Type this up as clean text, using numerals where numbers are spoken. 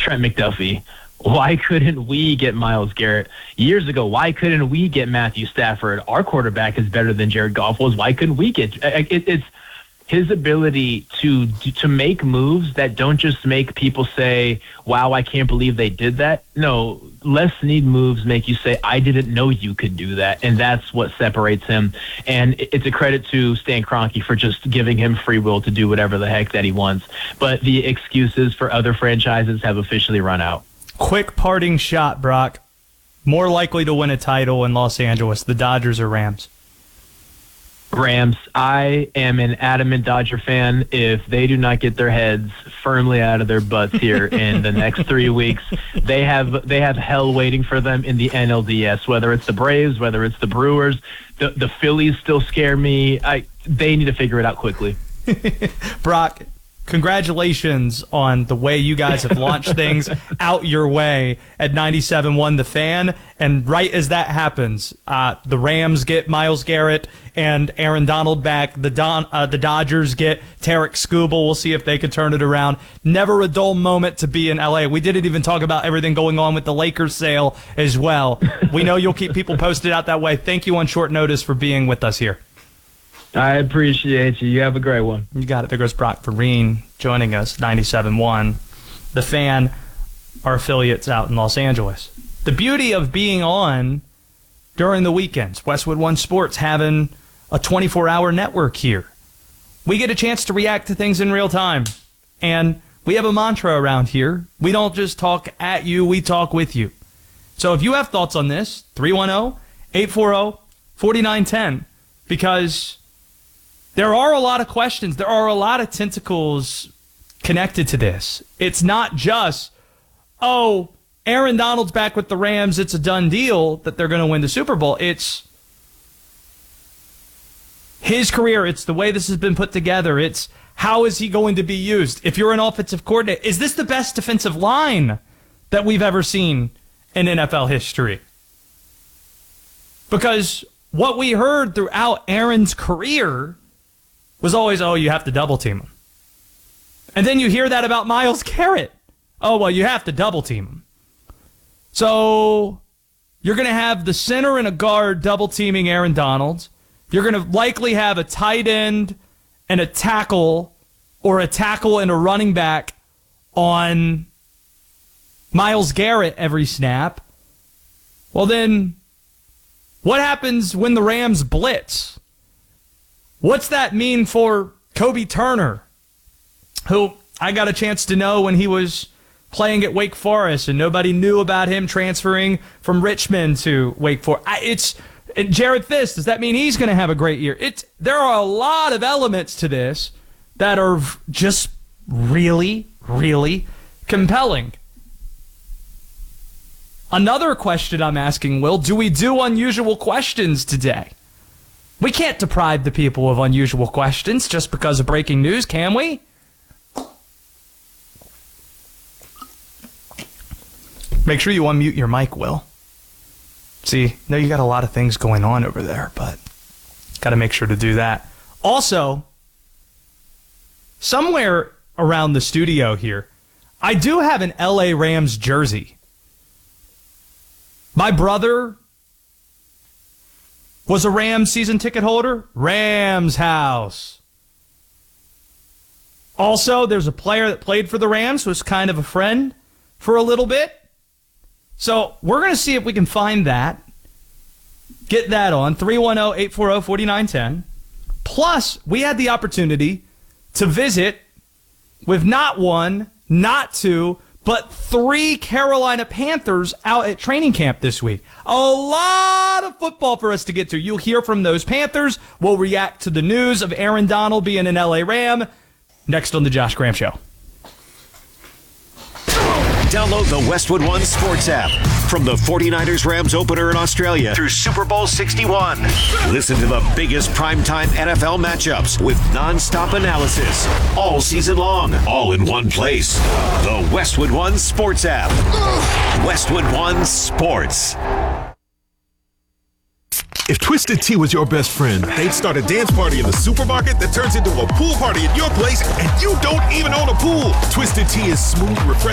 Trent McDuffie? Why couldn't we get Myles Garrett years ago? Why couldn't we get Matthew Stafford? Our quarterback is better than Jared Goff was. Why couldn't we get it's his ability to make moves that don't just make people say, wow, I can't believe they did that. No, less need moves make you say, I didn't know you could do that. And that's what separates him. And it's a credit to Stan Kroenke for just giving him free will to do whatever the heck that he wants. But the excuses for other franchises have officially run out. Quick parting shot, Brock. More likely to win a title in Los Angeles, the Dodgers or Rams? Rams. I am an adamant Dodger fan. If they do not get their heads firmly out of their butts here in the next 3 weeks, they have hell waiting for them in the NLDS, whether it's the Braves, whether it's the Brewers. The Phillies still scare me. They need to figure it out quickly. Brock, congratulations on the way you guys have launched things out your way at 97.1 The Fan. And right as that happens, the Rams get Myles Garrett and Aaron Donald back. The Dodgers get Tarek Skubal. We'll see if they can turn it around. Never a dull moment to be in L.A. We didn't even talk about everything going on with the Lakers sale as well. We know you'll keep people posted out that way. Thank you on short notice for being with us here. I appreciate you. You have a great one. You got it. There goes Brock Vereen joining us, 97.1. The Fan, our affiliates out in Los Angeles. The beauty of being on during the weekends, Westwood One Sports having a 24-hour network here. We get a chance to react to things in real time. And we have a mantra around here. We don't just talk at you, we talk with you. So if you have thoughts on this, 310-840-4910, because there are a lot of questions. There are a lot of tentacles connected to this. It's not just, oh, Aaron Donald's back with the Rams. It's a done deal that they're going to win the Super Bowl. It's his career. It's the way this has been put together. It's how is he going to be used? If you're an offensive coordinator, is this the best defensive line that we've ever seen in NFL history? Because what we heard throughout Aaron's career was always, oh, you have to double team him. And then you hear that about Myles Garrett. Oh, well, you have to double team him. So you're going to have the center and a guard double teaming Aaron Donald. You're going to likely have a tight end and a tackle, or a tackle and a running back on Myles Garrett every snap. Well, then what happens when the Rams blitz? What's that mean for Kobe Turner, who I got a chance to know when he was playing at Wake Forest and nobody knew about him transferring from Richmond to Wake Forest? And Jared Fisk, does that mean he's going to have a great year? There are a lot of elements to this that are just really, really compelling. Another question I'm asking, Will, do we do unusual questions today? We can't deprive the people of unusual questions just because of breaking news, can we? Make sure you unmute your mic, Will. See, I know you got a lot of things going on over there, but got to make sure to do that. Also, somewhere around the studio here, I do have an LA Rams jersey. My brother was a Rams season ticket holder. Rams house. Also, there's a player that played for the Rams, was kind of a friend for a little bit. So we're going to see if we can find that. Get that on 310-840-4910. Plus, we had the opportunity to visit with not one, not two, but 3 Carolina Panthers out at training camp this week. A lot of football for us to get to. You'll hear from those Panthers. We'll react to the news of Aaron Donald being an LA Ram next on The Josh Graham Show. Download the Westwood One Sports app from the 49ers Rams opener in Australia through Super Bowl 61. Listen to the biggest primetime NFL matchups with nonstop analysis all season long, all in one place. The Westwood One Sports app. Westwood One Sports. If Twisted Tea was your best friend, they'd start a dance party in the supermarket that turns into a pool party at your place, and you don't even own a pool. Twisted Tea is smooth, refreshing.